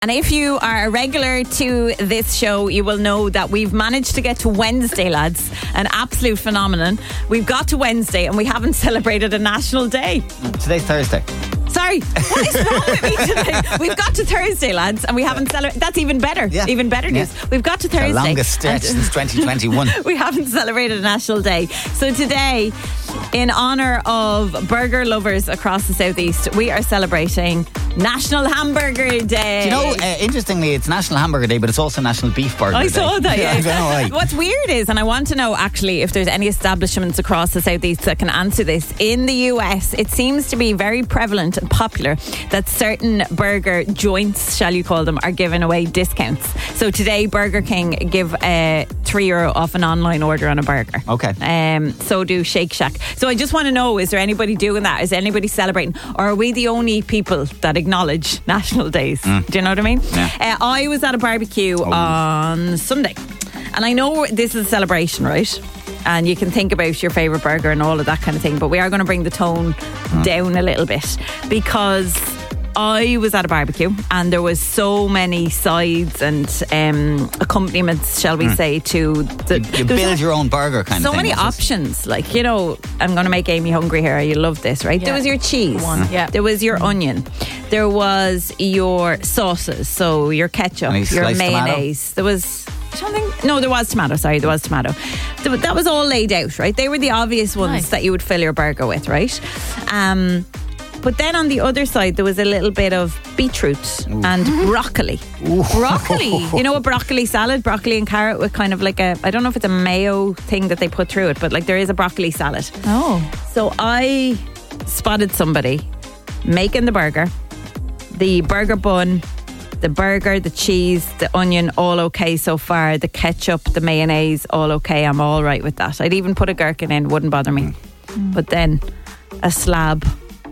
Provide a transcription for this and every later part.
And if you are a regular to this show, you will know that we've managed to get to Wednesday, lads. An absolute phenomenon. We've got to Wednesday and we haven't celebrated a national day. Today's Thursday. Sorry, what is wrong with me today? We've got to Thursday, lads, and we haven't celebrated. That's even better. Yeah. Even better news. Yeah. We've got to Thursday. The longest stretch since 2021. We haven't celebrated a national day. So today, in honour of burger lovers across the southeast, we are celebrating National Hamburger Day. Do you know, interestingly, it's National Hamburger Day, but it's also National Beef Burger Day. I saw that, yeah. I don't know why. What's weird is, and I want to know actually if there's any establishments across the southeast that can answer this. In the US, it seems to be very prevalent and popular that certain burger joints, shall you call them, are giving away discounts. So today, Burger King give €3 off an online order on a burger. Okay. So do Shake Shack. So I just want to know, is there anybody doing that? Is anybody celebrating? Or are we the only people that acknowledge national days? Do you know what I mean? Yeah. I was at a barbecue on Sunday, and I know this is a celebration, right? And you can think about your favourite burger and all of that kind of thing, but we are going to bring the tone down a little bit, because I was at a barbecue and there was so many sides and accompaniments, shall we say, to the... You build your own burger kind of thing. So many options. Like, you know, I'm going to make Amy hungry here. You love this, right? Yeah. There was your cheese. Yeah. There was your onion. There was your sauces. So your ketchup, Any your sliced mayonnaise. There was... No, there was tomato. Sorry, there was tomato. That was all laid out, right? They were the obvious ones Nice. that you would fill your burger with, right? But then on the other side, there was a little bit of beetroot and broccoli. Broccoli. You know, a broccoli salad, broccoli and carrot with kind of like a, I don't know if it's a mayo thing that they put through it, but like there is a broccoli salad. Oh. So I spotted somebody making the burger bun, the burger, the cheese, the onion, all okay so far. The ketchup, the mayonnaise, all okay. I'm all right with that. I'd even put a gherkin in, wouldn't bother me. But then a slab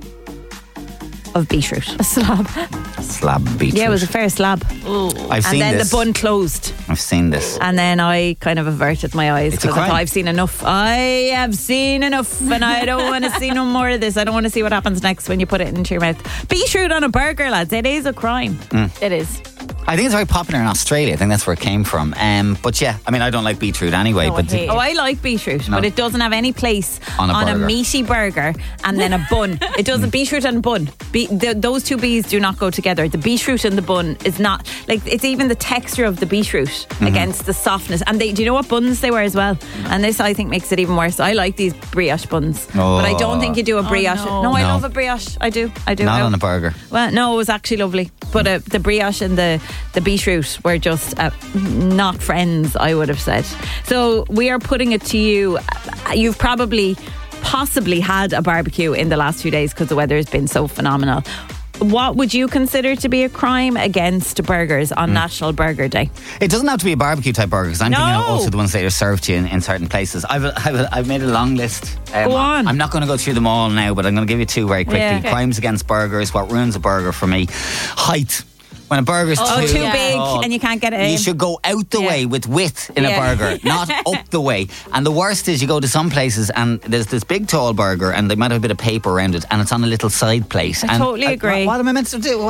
of beetroot. A slab. Slab beetroot. Yeah, it was a fair slab. I've And seen then this. the bun closed. I've seen this. And then I kind of averted my eyes It's a because I crime. thought I've seen enough. I have seen enough, and I don't want to see no more of this. I don't want to see what happens next when you put it into your mouth. Beetroot on a burger, lads. It is a crime. It is. I think it's very popular in Australia. I think that's where it came from. But yeah, I mean, I don't like beetroot anyway. No, I but hate it. Oh, I like beetroot, No. but it doesn't have any place On a burger. meaty burger and then a bun. It doesn't. Beetroot and bun. Those two B's do not go together. The beetroot and the bun is not like, it's even the texture of the beetroot against the softness. And do you know what buns they were as well? And this, I think, makes it even worse. I like these brioche buns, but I don't think you do a brioche. no. I No. love a brioche. I do. not on a burger. Well, no, it was actually lovely. But the brioche and the beetroot were just not friends, I would have said. So we are putting it to you. You've possibly had a barbecue in the last few days because the weather has been so phenomenal. What would you consider to be a crime against burgers on National Burger Day? It doesn't have to be a barbecue type burger, because I'm thinking of also the ones that are served to you in certain places. I've made a long list. Go on. I'm not going to go through them all now, but I'm going to give you two very quickly. Yeah. Okay. Crimes against burgers. What ruins a burger for me? Height. When a burger's Too big tall, and you can't get it in. You should go out the way with width in a burger, not up the way. And the worst is you go to some places and there's this big tall burger and they might have a bit of paper around it and it's on a little side plate. I totally agree. What am I meant to do?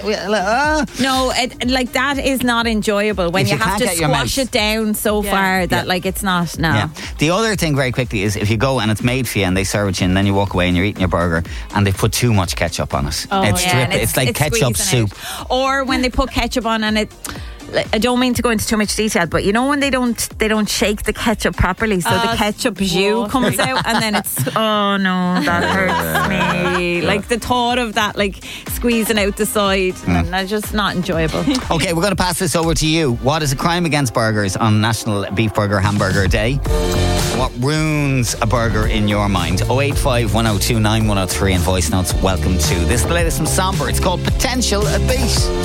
No, like that is not enjoyable when If you you have can't to get your squash mouth. it down so far that like it's not. No. Yeah. The other thing very quickly is if you go and it's made for you and they serve it to you and then you walk away and you're eating your burger and they put too much ketchup on it. And It's like ketchup squeezing soup. out. Or when they put ketchup on and it, like, I don't mean to go into too much detail, but you know when they don't shake the ketchup properly, so the ketchup jus comes out and then it's, oh no, that hurts me. Like the thought of that, like squeezing out the side, and that's just not enjoyable. Okay, we're going to pass this over to you. What is a crime against burgers on National Beef Burger Hamburger Day? What ruins a burger in your mind? 085 102 9103 and voice notes. Welcome to this. The latest from Somber. It's called Potential at Beat.